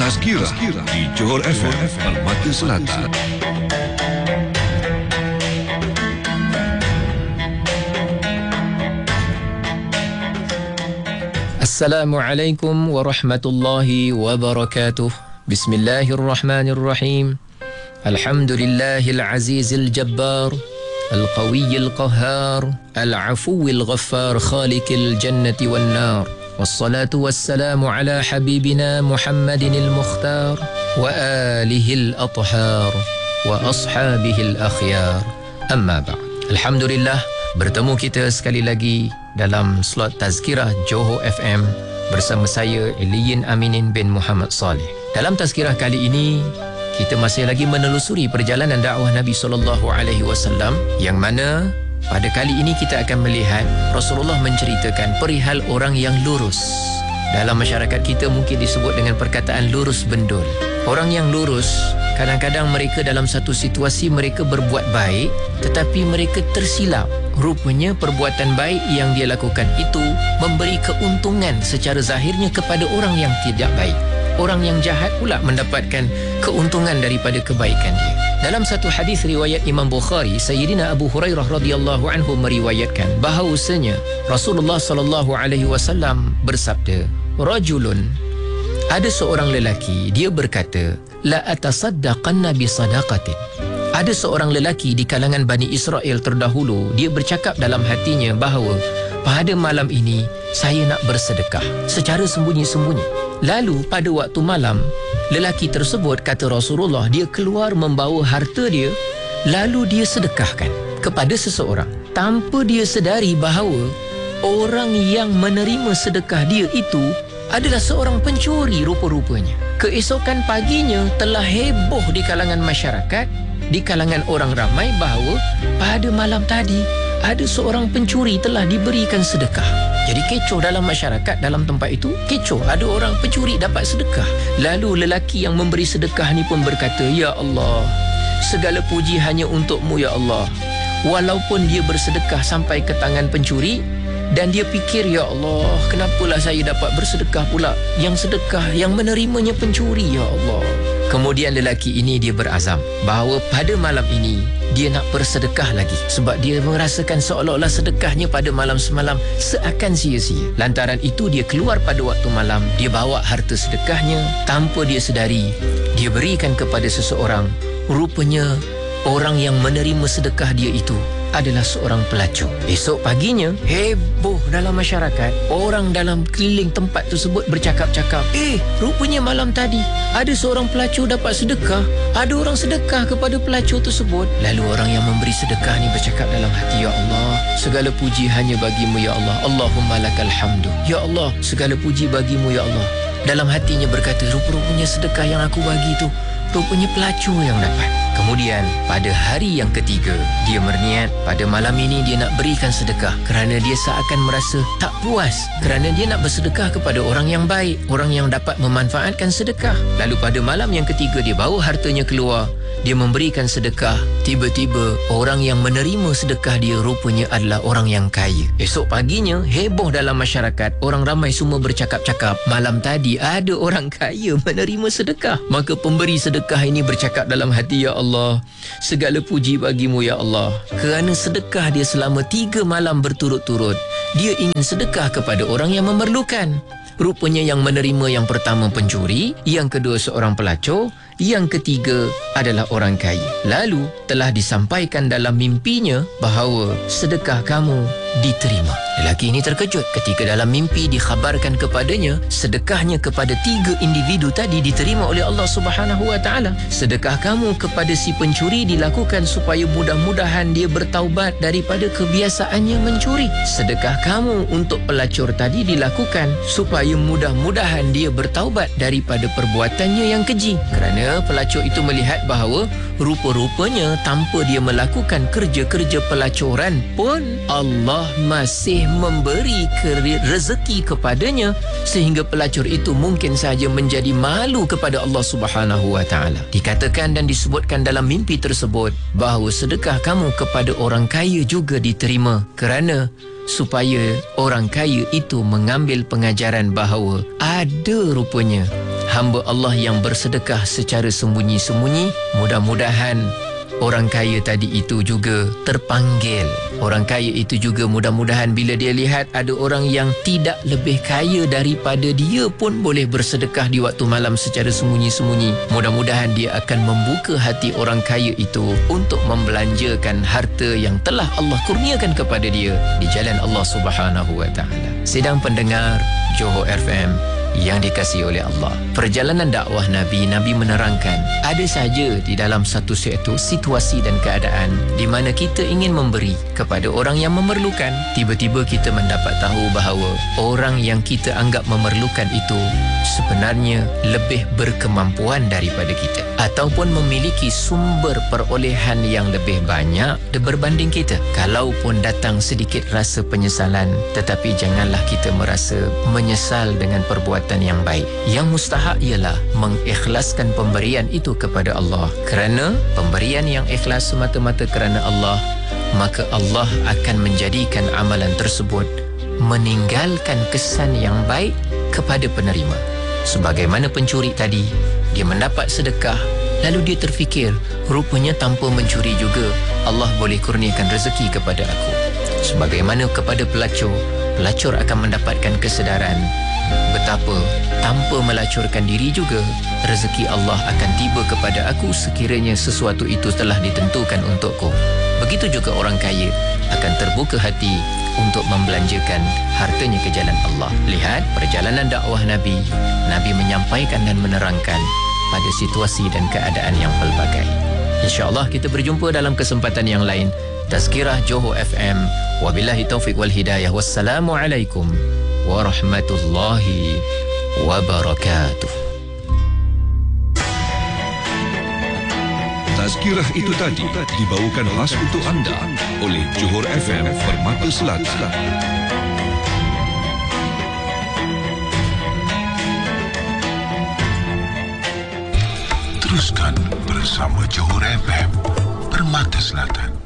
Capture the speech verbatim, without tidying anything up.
Tazkirah di Johor F M Permata Selatan. Assalamualaikum warahmatullahi wabarakatuh. Bismillahirrahmanirrahim. Alhamdulillahil azizil jabbar, al-qawiyil qahhar, al-afuwil ghaffar, khaliqil jannati wan nar. Wassalatu wassalamu ala habibina Muhammadinil mukhtar wa alihil athhar wa ashabihil akhyar. Amma ba'd. Alhamdulillah, bertemu kita sekali lagi dalam slot Tazkirah Johor F M bersama saya Eliyin Aminin bin Muhammad Saleh. Dalam Tazkirah kali ini, kita masih lagi menelusuri perjalanan dakwah Nabi sallallahu alaihi wasallam, yang mana pada kali ini kita akan melihat Rasulullah menceritakan perihal orang yang lurus. Dalam masyarakat kita mungkin disebut dengan perkataan lurus bendul. Orang yang lurus, kadang-kadang mereka dalam satu situasi mereka berbuat baik, tetapi mereka tersilap. Rupanya perbuatan baik yang dia lakukan itu memberi keuntungan secara zahirnya kepada orang yang tidak baik. Orang yang jahat pula mendapatkan keuntungan daripada kebaikan dia. Dalam satu hadis riwayat Imam Bukhari, Sayyidina Abu Hurairah radhiyallahu anhu meriwayatkan bahawasanya Rasulullah sallallahu alaihi wasallam bersabda, "Rajulun," ada seorang lelaki, dia berkata, "La atasaddaqanna bi sadaqatin." Ada seorang lelaki di kalangan Bani Israel terdahulu, dia bercakap dalam hatinya bahawa pada malam ini saya nak bersedekah secara sembunyi-sembunyi. Lalu pada waktu malam, lelaki tersebut, kata Rasulullah, dia keluar membawa harta dia, lalu dia sedekahkan kepada seseorang tanpa dia sedari bahawa orang yang menerima sedekah dia itu adalah seorang pencuri rupa-rupanya. Keesokan paginya telah heboh di kalangan masyarakat, di kalangan orang ramai bahawa pada malam tadi ada seorang pencuri telah diberikan sedekah. Jadi kecoh dalam masyarakat, dalam tempat itu kecoh, ada orang pencuri dapat sedekah. Lalu lelaki yang memberi sedekah ni pun berkata, "Ya Allah, segala puji hanya untukmu ya Allah." Walaupun dia bersedekah sampai ke tangan pencuri, dan dia fikir, "Ya Allah, kenapalah saya dapat bersedekah pula? Yang sedekah, yang menerimanya pencuri, ya Allah." Kemudian lelaki ini dia berazam bahawa pada malam ini dia nak bersedekah lagi, sebab dia merasakan seolah-olah sedekahnya pada malam semalam seakan sia-sia. Lantaran itu dia keluar pada waktu malam, dia bawa harta sedekahnya tanpa dia sedari, dia berikan kepada seseorang. Rupanya orang yang menerima sedekah dia itu adalah seorang pelacur. Esok paginya heboh dalam masyarakat. Orang dalam keliling tempat tersebut bercakap-cakap, "Eh, rupanya malam tadi ada seorang pelacur dapat sedekah. Ada orang sedekah kepada pelacur tersebut." Lalu orang yang memberi sedekah ni bercakap dalam hati, "Ya Allah, segala puji hanya bagimu ya Allah. Allahumma lakal hamdu. Ya Allah, segala puji bagimu ya Allah." Dalam hatinya berkata, "Rupa-rupanya sedekah yang aku bagi tu, rupanya pelacur yang dapat." Kemudian pada hari yang ketiga, dia berniat pada malam ini dia nak berikan sedekah kerana dia seakan merasa tak puas, kerana dia nak bersedekah kepada orang yang baik, orang yang dapat memanfaatkan sedekah. Lalu pada malam yang ketiga dia bawa hartanya keluar, dia memberikan sedekah. Tiba-tiba orang yang menerima sedekah dia rupanya adalah orang yang kaya. Esok paginya heboh dalam masyarakat, orang ramai semua bercakap-cakap, malam tadi ada orang kaya menerima sedekah. Maka pemberi sedekah ini bercakap dalam hati, "Ya Allah, segala puji bagimu ya Allah." Kerana sedekah dia selama tiga malam berturut-turut, dia ingin sedekah kepada orang yang memerlukan. Rupanya yang menerima yang pertama pencuri, yang kedua seorang pelacur, yang ketiga adalah orang kaya. Lalu telah disampaikan dalam mimpinya bahawa sedekah kamu diterima. Lelaki ini terkejut ketika dalam mimpi dikhabarkan kepadanya sedekahnya kepada tiga individu tadi diterima oleh Allah Subhanahu wa taala. Sedekah kamu kepada si pencuri dilakukan supaya mudah-mudahan dia bertaubat daripada kebiasaannya mencuri. Sedekah kamu untuk pelacur tadi dilakukan supaya mudah-mudahan dia bertaubat daripada perbuatannya yang keji. Kerana pelacur itu melihat bahawa rupa-rupanya tanpa dia melakukan kerja-kerja pelacuran pun Allah masih memberi rezeki kepadanya, sehingga pelacur itu mungkin saja menjadi malu kepada Allah Subhanahu wa taala. Dikatakan dan disebutkan dalam mimpi tersebut bahawa sedekah kamu kepada orang kaya juga diterima, kerana supaya orang kaya itu mengambil pengajaran bahawa ada rupanya hamba Allah yang bersedekah secara sembunyi-sembunyi, mudah-mudahan orang kaya tadi itu juga terpanggil. Orang kaya itu juga mudah-mudahan bila dia lihat ada orang yang tidak lebih kaya daripada dia pun boleh bersedekah di waktu malam secara sembunyi-sembunyi, mudah-mudahan dia akan membuka hati orang kaya itu untuk membelanjakan harta yang telah Allah kurniakan kepada dia di jalan Allah Subhanahu wa taala. Sedang pendengar Johor F M yang dikasihi oleh Allah, perjalanan dakwah Nabi, Nabi menerangkan ada saja di dalam satu satu situasi dan keadaan di mana kita ingin memberi kepada orang yang memerlukan, tiba-tiba kita mendapat tahu bahawa orang yang kita anggap memerlukan itu sebenarnya lebih berkemampuan daripada kita ataupun memiliki sumber perolehan yang lebih banyak berbanding kita. Kalaupun datang sedikit rasa penyesalan, tetapi janganlah kita merasa menyesal dengan perbuatan yang baik. Yang mustahak ialah mengikhlaskan pemberian itu kepada Allah. Kerana pemberian yang ikhlas semata-mata kerana Allah, maka Allah akan menjadikan amalan tersebut meninggalkan kesan yang baik kepada penerima. Sebagaimana pencuri tadi, dia mendapat sedekah, lalu dia terfikir, rupanya tanpa mencuri juga Allah boleh kurniakan rezeki kepada aku. Sebagaimana kepada pelacur, pelacur akan mendapatkan kesedaran betapa tanpa melacurkan diri juga rezeki Allah akan tiba kepada aku sekiranya sesuatu itu telah ditentukan untukku. Begitu juga orang kaya akan terbuka hati untuk membelanjakan hartanya ke jalan Allah. Lihat perjalanan dakwah Nabi. Nabi menyampaikan dan menerangkan pada situasi dan keadaan yang pelbagai. InsyaAllah kita berjumpa dalam kesempatan yang lain. Tazkirah Johor F M. Wabillahi taufiq wal hidayah. Wassalamualaikum warahmatullahi wabarakatuh. Tazkirah itu tadi dibawakan khas untuk anda oleh Johor F M Permata Selatan. Teruskan bersama Johor F M Permata Selatan.